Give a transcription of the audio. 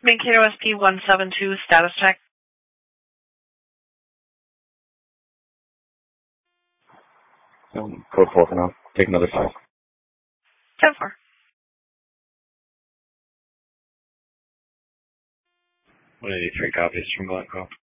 Mankato SP 172 status check. Code 4 for now. Take another 5. 10-4. 183 copies from Glencoe.